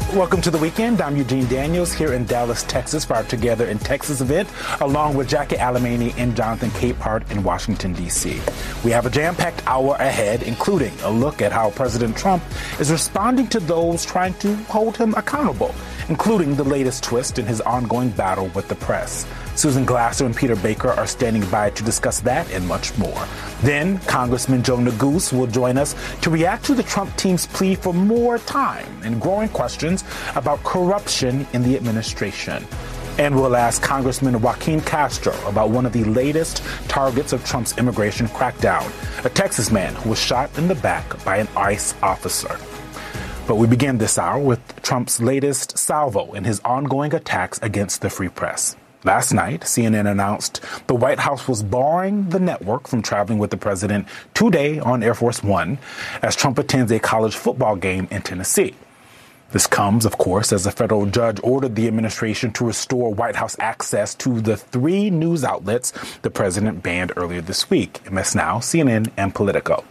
Welcome to the weekend. I'm Eugene Daniels here in Dallas, Texas for our Together in Texas event, along with Jackie Alamany and Jonathan Capehart in Washington, D.C. We have a jam-packed hour ahead, including a look at how President Trump is responding to those trying to hold him accountable, including the latest twist in his ongoing battle with the press. Susan Glasser and Peter Baker are standing by to discuss that and much more. Then, Congressman Joe Neguse will join us to react to the Trump team's plea for more time and growing questions about corruption in the administration. And we'll ask Congressman Joaquin Castro about one of the latest targets of Trump's immigration crackdown, a Texas man who was shot in the back by an ICE officer. But we begin this hour with Trump's latest salvo in his ongoing attacks against the free press. Last night, CNN announced the White House was barring the network from traveling with the president today on Air Force One as Trump attends a college football game in Tennessee. This comes, of course, as a federal judge ordered the administration to restore White House access to the 3 news outlets the president banned earlier this week, MS Now, CNN, and Politico.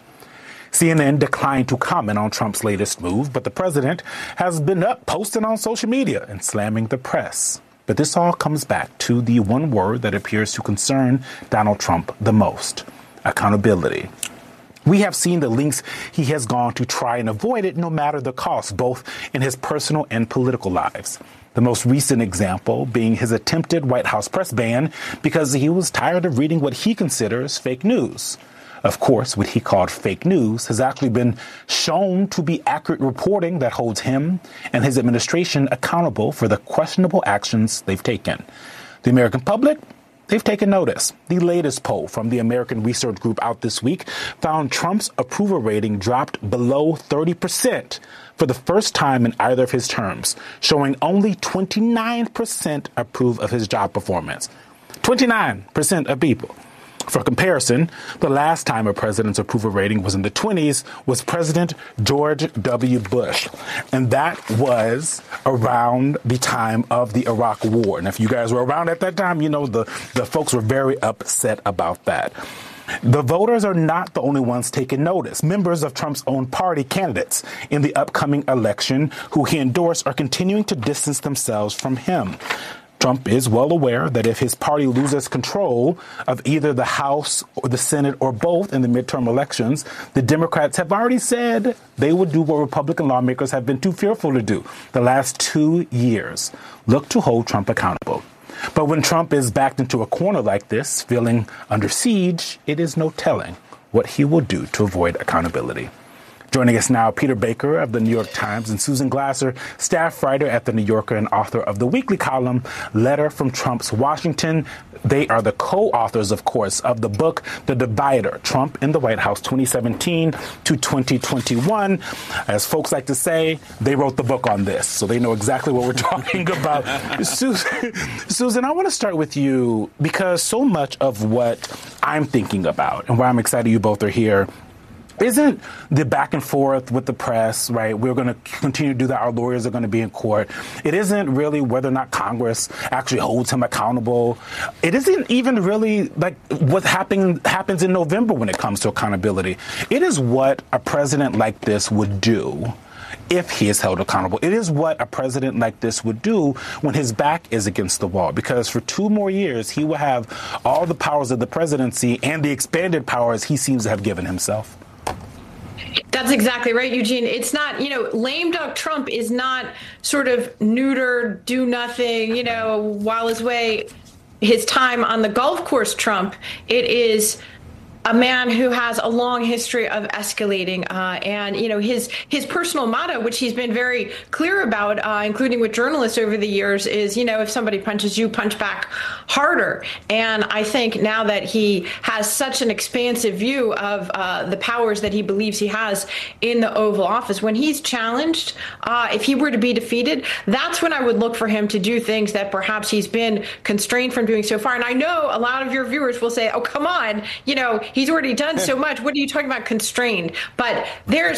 CNN declined to comment on Trump's latest move, but the president has been up posting on social media and slamming the press. But this all comes back to the one word that appears to concern Donald Trump the most: accountability. We have seen the lengths he has gone to try and avoid it, no matter the cost, both in his personal and political lives. The most recent example being his attempted White House press ban because he was tired of reading what he considers fake news. Of course, what he called fake news has actually been shown to be accurate reporting that holds him and his administration accountable for the questionable actions they've taken. The American public, they've taken notice. The latest poll from the American Research Group out this week found Trump's approval rating dropped below 30% for the first time in either of his terms, showing only 29% approve of his job performance. 29% of people. For comparison, the last time a president's approval rating was in the 20s was President George W. Bush. And that was around the time of the Iraq War. And if you guys were around at that time, you know the folks were very upset about that. The voters are not the only ones taking notice. Members of Trump's own party candidates in the upcoming election who he endorsed are continuing to distance themselves from him. Trump is well aware that if his party loses control of either the House or the Senate or both in the midterm elections, the Democrats have already said they would do what Republican lawmakers have been too fearful to do the last 2 years: look to hold Trump accountable. But when Trump is backed into a corner like this, feeling under siege, it is no telling what he will do to avoid accountability. Joining us now, Peter Baker of the New York Times and Susan Glasser, staff writer at The New Yorker and author of the weekly column Letter from Trump's Washington. They are the co-authors, of course, of the book The Divider: Trump in the White House 2017 to 2021. As folks like to say, they wrote the book on this, so they know exactly what we're talking about. Susan, I want to start with you because so much of what I'm thinking about and why I'm excited you both are here isn't the back and forth with the press, right? We're going to continue to do that. Our lawyers are going to be in court. It isn't really whether or not Congress actually holds him accountable. It isn't even really like what happens in November when it comes to accountability. It is what a president like this would do if he is held accountable. It is what a president like this would do when his back is against the wall, because for 2 more years, he will have all the powers of the presidency and the expanded powers he seems to have given himself. That's exactly right, Eugene. It's not, lame duck Trump is not sort of neutered, do nothing, while his time on the golf course Trump. It is a man who has a long history of escalating, and his personal motto, which he's been very clear about, including with journalists over the years, is if somebody punches you, punch back harder. And I think now that he has such an expansive view of the powers that he believes he has in the Oval Office, when he's challenged, if he were to be defeated, that's when I would look for him to do things that perhaps he's been constrained from doing so far. And I know a lot of your viewers will say, "Oh, come on, he's already done so much. What are you talking about constrained?" But there's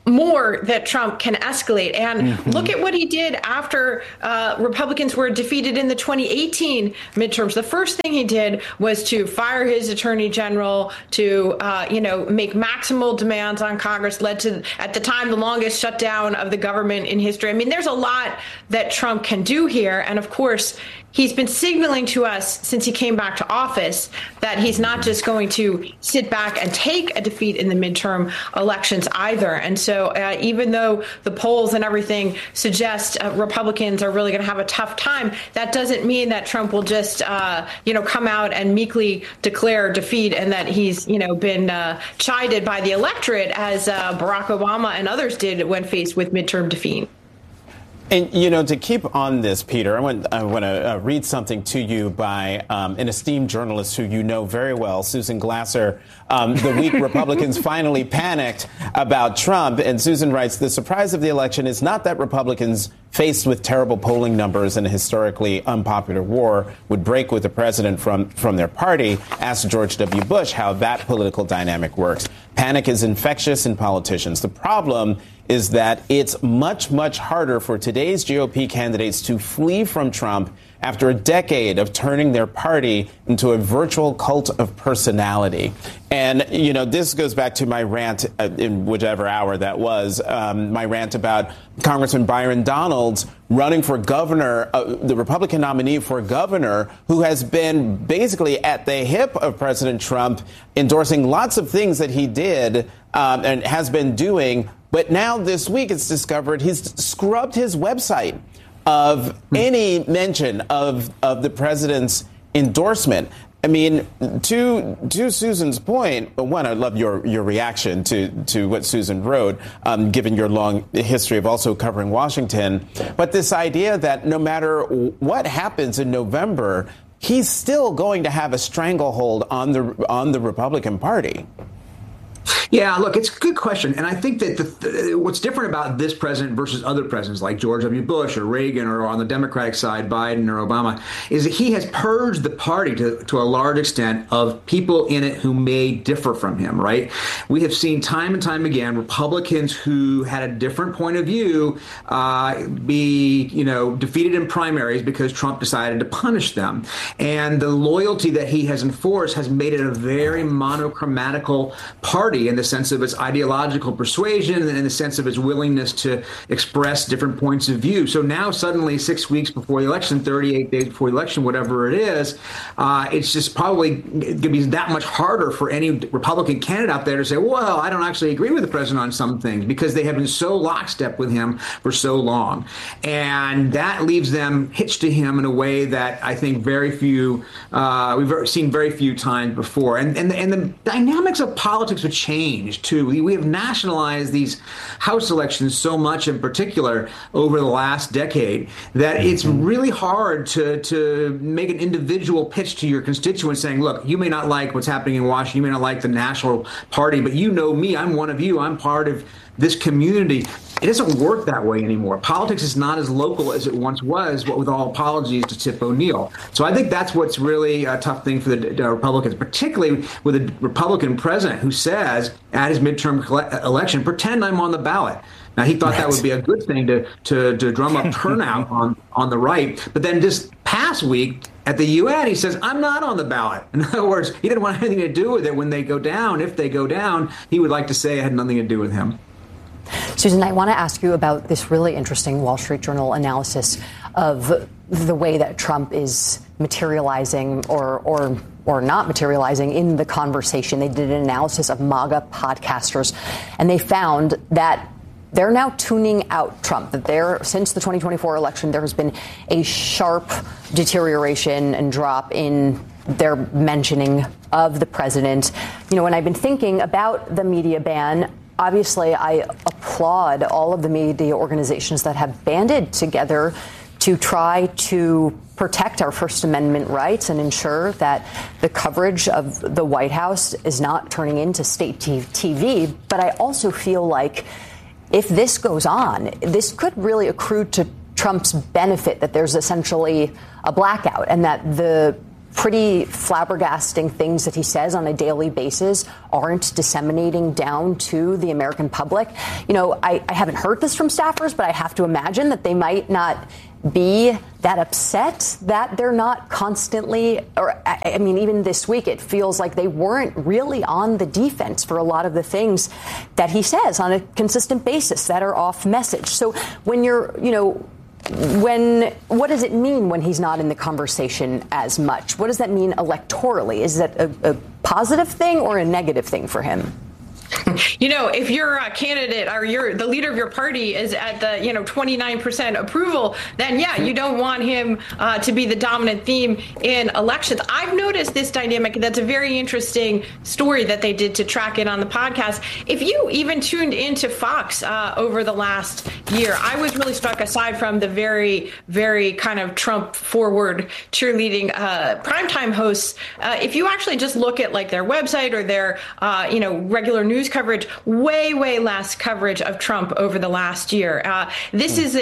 more that Trump can escalate. And look at what he did after Republicans were defeated in the 2018 midterms. The first thing he did was to fire his attorney general, to make maximal demands on Congress, led to, at the time, the longest shutdown of the government in history. I mean, there's a lot that Trump can do here. And of course, he's been signaling to us since he came back to office that he's not just going to sit back and take a defeat in the midterm elections either. And so even though the polls and everything suggest Republicans are really going to have a tough time, that doesn't mean that Trump will just, come out and meekly declare defeat and that he's, been chided by the electorate as Barack Obama and others did when faced with midterm defeat. And, to keep on this, Peter, I want to read something to you by an esteemed journalist who you know very well, Susan Glasser. The week Republicans finally panicked about Trump. And Susan writes, the surprise of the election is not that Republicans, faced with terrible polling numbers and a historically unpopular war, would break with the president from their party. Ask George W. Bush how that political dynamic works. Panic is infectious in politicians. The problem is that it's much, much harder for today's GOP candidates to flee from Trump after a decade of turning their party into a virtual cult of personality. And, this goes back to my rant in whichever hour that was, my rant about Congressman Byron Donalds running for governor, the Republican nominee for governor, who has been basically at the hip of President Trump, endorsing lots of things that he did and has been doing. But now this week it's discovered he's scrubbed his website of any mention of the president's endorsement. I mean, to Susan's point, one, I love your reaction to what Susan wrote, given your long history of also covering Washington. But this idea that no matter what happens in November, he's still going to have a stranglehold on the Republican Party. Yeah, look, it's a good question. And I think that what's different about this president versus other presidents like George W. Bush or Reagan, or on the Democratic side, Biden or Obama, is that he has purged the party to a large extent of people in it who may differ from him, right? We have seen time and time again Republicans who had a different point of view be, defeated in primaries because Trump decided to punish them. And the loyalty that he has enforced has made it a very monochromatical party in the sense of its ideological persuasion and in the sense of its willingness to express different points of view. So now suddenly 6 weeks before the election, 38 days before the election, whatever it is, it's just probably going to be that much harder for any Republican candidate out there to say, well, I don't actually agree with the president on some things, because they have been so lockstep with him for so long. And that leaves them hitched to him in a way that I think we've seen very few times before. And the dynamics of politics have changed, too. We have nationalized these House elections so much, in particular, over the last decade, that it's really hard to make an individual pitch to your constituents saying, look, you may not like what's happening in Washington, you may not like the national party, but you know me, I'm one of you, I'm part of this community. It doesn't work that way anymore. Politics is not as local as it once was, with all apologies to Tip O'Neill. So I think that's what's really a tough thing for the Republicans, particularly with a Republican president who says at his midterm election, pretend I'm on the ballot. Now, he thought that would be a good thing to drum up turnout on the right. But then this past week at the UN, he says, I'm not on the ballot. In other words, he didn't want anything to do with it when they go down. If they go down, he would like to say it had nothing to do with him. Susan, I want to ask you about this really interesting Wall Street Journal analysis of the way that Trump is materializing or not materializing in the conversation. They did an analysis of MAGA podcasters, and they found that they're now tuning out Trump, that since the 2024 election, there has been a sharp deterioration and drop in their mentioning of the president. When I've been thinking about the media ban, obviously, I applaud all of the media organizations that have banded together to try to protect our First Amendment rights and ensure that the coverage of the White House is not turning into state TV. But I also feel like if this goes on, this could really accrue to Trump's benefit, that there's essentially a blackout and that the pretty flabbergasting things that he says on a daily basis aren't disseminating down to the American public. You know, I haven't heard this from staffers, but I have to imagine that they might not be that upset that they're not constantly, or I mean, even this week, it feels like they weren't really on the defense for a lot of the things that he says on a consistent basis that are off message. So when you're, you know, what does it mean when he's not in the conversation as much? What does that mean electorally? Is that a positive thing or a negative thing for him? You know, if your candidate or the leader of your party is at the, 29% approval, then, yeah, you don't want him to be the dominant theme in elections. I've noticed this dynamic. That's a very interesting story that they did to track it on the podcast. If you even tuned into Fox over the last year, I was really struck, aside from the very, very kind of Trump forward cheerleading primetime hosts. If you actually just look at like their website or their, regular news coverage, way less coverage of Trump over the last year. This is,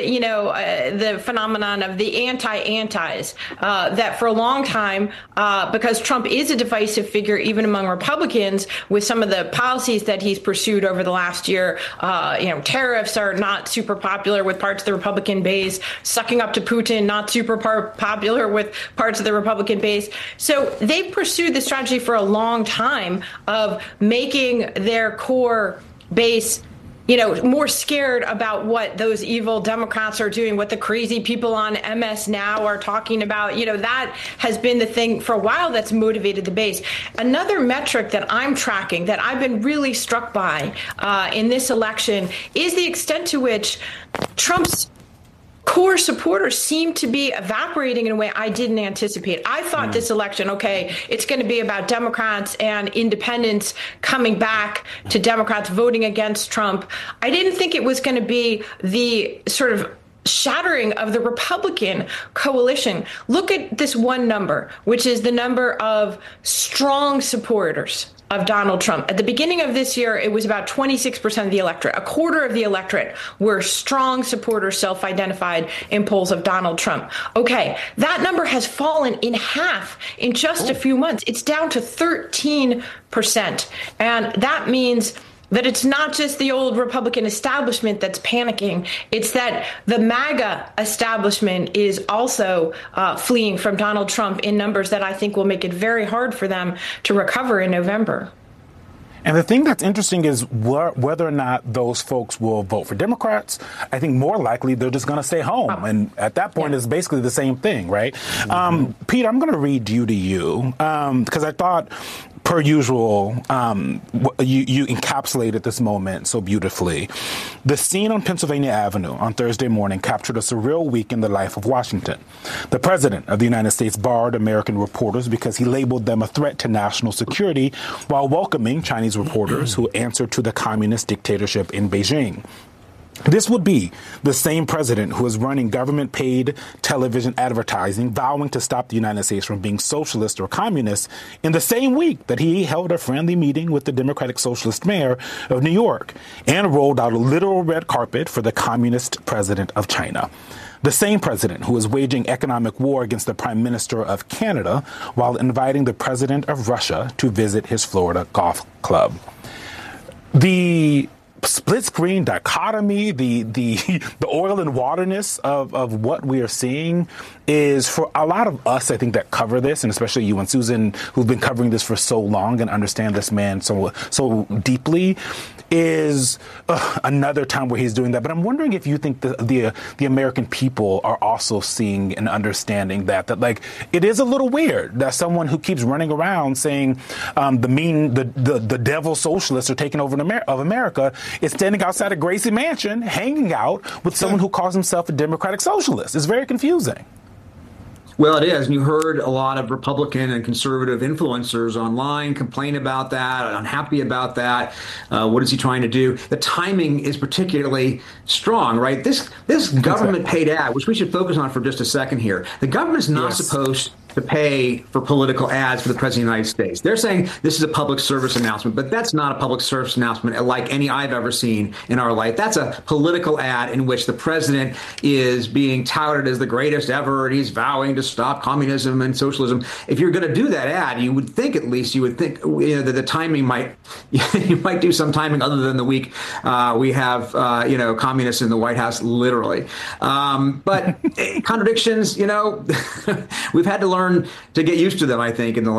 the phenomenon of the anti-antis that for a long time, because Trump is a divisive figure, even among Republicans, with some of the policies that he's pursued over the last year. Tariffs are not super popular with parts of the Republican base. Sucking up to Putin, not super popular with parts of the Republican base. So they've pursued the strategy for a long time of making their core base, more scared about what those evil Democrats are doing, what the crazy people on MS Now are talking about. That has been the thing for a while that's motivated the base. Another metric that I'm tracking that I've been really struck by in this election is the extent to which Trump's core supporters seem to be evaporating in a way I didn't anticipate. I thought this election, it's going to be about Democrats and independents coming back to Democrats voting against Trump. I didn't think it was going to be the sort of shattering of the Republican coalition. Look at this one number, which is the number of strong supporters of Donald Trump. At the beginning of this year, it was about 26% of the electorate. A quarter of the electorate were strong supporters, self-identified in polls of Donald Trump. Okay, that number has fallen in half in just a few months. It's down to 13%. And that means that it's not just the old Republican establishment that's panicking. It's that the MAGA establishment is also fleeing from Donald Trump in numbers that I think will make it very hard for them to recover in November. And the thing that's interesting is whether or not those folks will vote for Democrats. I think more likely they're just going to stay home. And at that point, it's basically the same thing, right? Pete, I'm going to read you to you because I thought, per usual, you encapsulated this moment so beautifully. The scene on Pennsylvania Avenue on Thursday morning captured a surreal week in the life of Washington. The president of the United States barred American reporters because he labeled them a threat to national security while welcoming Chinese reporters who answered to the communist dictatorship in Beijing. This would be the same president who is running government-paid television advertising, vowing to stop the United States from being socialist or communist in the same week that he held a friendly meeting with the Democratic Socialist mayor of New York and rolled out a literal red carpet for the communist president of China. The same president who is waging economic war against the Prime Minister of Canada while inviting the president of Russia to visit his Florida golf club. The split screen dichotomy, the oil and waterness of what we are seeing is, for a lot of us, I think, that cover this, and especially you and Susan, who've been covering this for so long and understand this man so deeply, is another time where he's doing that. But I'm wondering if you think the American people are also seeing and understanding that like it is a little weird that someone who keeps running around saying the devil socialists are taking over of America is standing outside of Gracie Mansion hanging out with someone who calls himself a democratic socialist. It's very confusing. Well, it is. And you heard a lot of Republican and conservative influencers online complain about that, unhappy about that. What is he trying to do? The timing is particularly strong, right? This government paid ad, which we should focus on for just a second here. The government's not supposed to pay for political ads for the President of the United States. They're saying this is a public service announcement, but that's not a public service announcement like any I've ever seen in our life. That's a political ad in which the president is being touted as the greatest ever, and he's vowing to stop communism and socialism. If you're going to do that ad, you would think that the timing might, you might do some timing other than the week we have, communists in the White House, literally. But contradictions, we've had to learn to get used to them, I think, in the